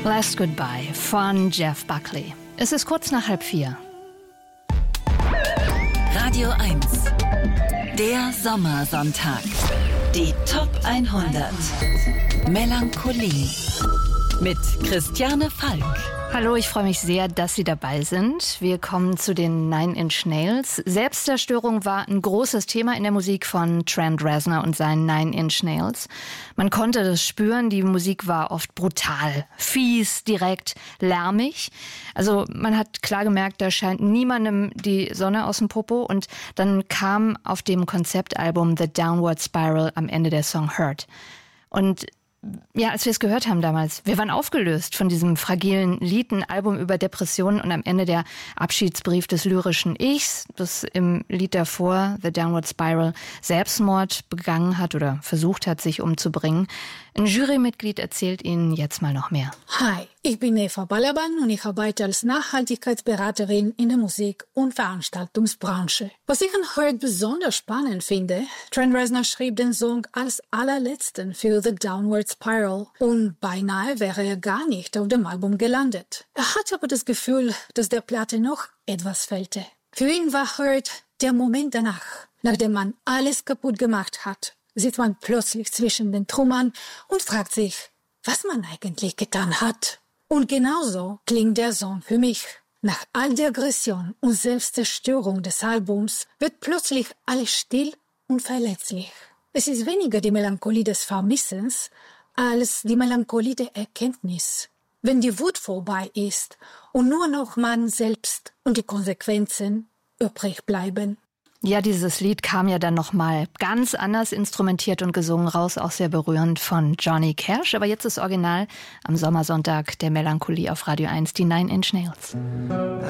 Last Goodbye von Jeff Buckley. Es ist kurz nach 3:30. Radio 1. Der Sommersonntag. Die Top 100. Melancholie. Mit Christiane Falk. Hallo, ich freue mich sehr, dass Sie dabei sind. Wir kommen zu den Nine Inch Nails. Selbstzerstörung war ein großes Thema in der Musik von Trent Reznor und seinen Nine Inch Nails. Man konnte das spüren, die Musik war oft brutal, fies, direkt, lärmig. Also man hat klar gemerkt, da scheint niemandem die Sonne aus dem Popo. Und dann kam auf dem Konzeptalbum The Downward Spiral am Ende der Song Hurt. Und ja, als wir es gehört haben damals, wir waren aufgelöst von diesem fragilen Lied, ein Album über Depressionen und am Ende der Abschiedsbrief des lyrischen Ichs, das im Lied davor, The Downward Spiral, Selbstmord begangen hat oder versucht hat, sich umzubringen. Ein Jurymitglied erzählt Ihnen jetzt mal noch mehr. Hi, ich bin Eva Balaban und ich arbeite als Nachhaltigkeitsberaterin in der Musik- und Veranstaltungsbranche. Was ich an Hurt besonders spannend finde, Trent Reznor schrieb den Song als allerletzten für The Downward Spiral und beinahe wäre er gar nicht auf dem Album gelandet. Er hatte aber das Gefühl, dass der Platte noch etwas fehlte. Für ihn war Hurt der Moment danach, nachdem man alles kaputt gemacht hat, sitzt man plötzlich zwischen den Trümmern und fragt sich, was man eigentlich getan hat. Und genauso klingt der Song für mich. Nach all der Aggression und Selbstzerstörung des Albums wird plötzlich alles still und verletzlich. Es ist weniger die Melancholie des Vermissens als die Melancholie der Erkenntnis. Wenn die Wut vorbei ist und nur noch man selbst und die Konsequenzen übrig bleiben. Ja, dieses Lied kam ja dann nochmal ganz anders instrumentiert und gesungen raus, auch sehr berührend von Johnny Cash. Aber jetzt das Original am Sommersonntag der Melancholie auf Radio 1, die Nine Inch Nails.